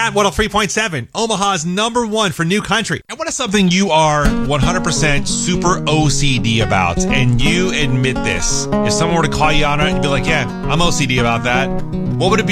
Chat 103.7, Omaha's number one for new country. And what is something you are 100% super OCD about? And you admit this. If someone were to call you on it, you'd be like, yeah, I'm OCD about that. What would it be